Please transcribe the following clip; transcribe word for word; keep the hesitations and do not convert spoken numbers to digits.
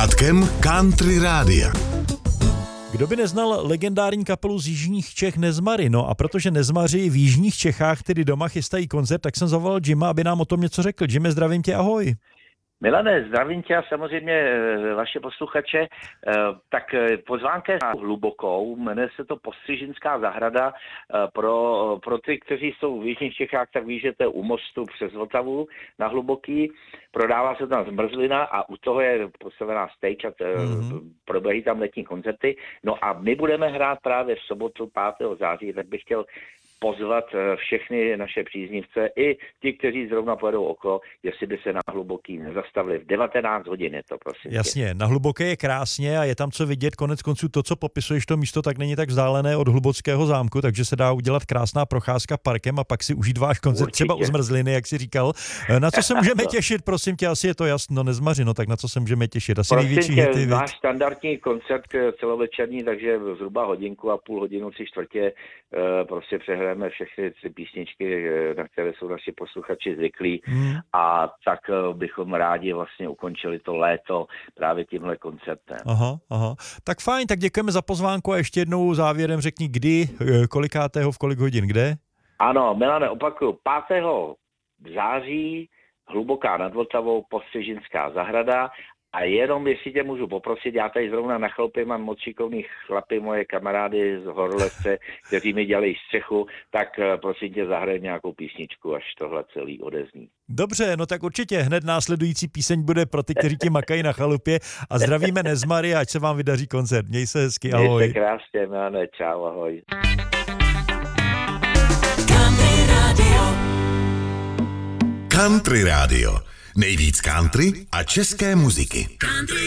začátkem country rádia. Kdo by neznal legendární kapelu z jižních Čech Nezmary? No a protože Nezmaři v jižních Čechách tedy doma chystají koncert, tak jsem zavolal Jima, aby nám o tom něco řekl. Jimmy, zdravím tě, ahoj. Milane, zdravím tě a samozřejmě vaše posluchače. Tak pozvánka je hlubokou, jmenuje se to Postřižinská zahrada. Pro, pro ty, kteří jsou v jižních Čechách, tak ví, že to je u mostu přes Vltavu na Hluboký. Prodává se tam zmrzlina a u toho je postavená stage a mm-hmm. probíhají tam letní koncerty. No a my budeme hrát právě v sobotu pátého září, tak bych chtěl pozvat všechny naše příznivce i ti, kteří zrovna pojedou okolo, jestli by se na Hluboký nezastavili. V devatenáct hodin je to, prosím. Jasně, tě. Na Hluboké je krásně a je tam co vidět. Konec konců to, co popisuješ to místo, tak není tak vzdálené od Hlubockého zámku, takže se dá udělat krásná procházka parkem a pak si užít váš koncert. Určitě. Třeba u zmrzliny, jak jsi říkal. Na co se můžeme těšit, prosím tě, asi je to jasno, Nezmaři, no tak na co se můžeme těšit? Asi prosím největší tě, hity. Náš standardní koncert celovečerní, takže zhruba hodinku a půl hodinu, tři čtvrtě, prostě přehrajeme všechny ty písničky, na které jsou naši posluchači zvyklí hmm. a tak bychom rádi vlastně ukončili to léto právě tímhle koncertem. Aha, aha. Tak fajn, tak děkujeme za pozvánku a ještě jednou závěrem řekni, kdy, kolikátého, v kolik hodin, kde? Ano, Milane, opakuju, pátého září Hluboká nad Vltavou, Postřižinská zahrada. A jenom, jestli tě můžu poprosit, já tady zrovna na chalupě mám moc šikovný chlapy, moje kamarády z Horolezce, kteří mi dělají střechu, tak prosím tě zahraj nějakou písničku, až tohle celý odezní. Dobře, no tak určitě hned následující píseň bude pro ty, kteří ti makají na chalupě a zdravíme Nezmary, ať se vám vydaří koncert. Měj se hezky, ahoj. Měj se krásně, Milane, čau, ahoj. Country Radio. Country Radio. Nejvíc country a české muziky. Country.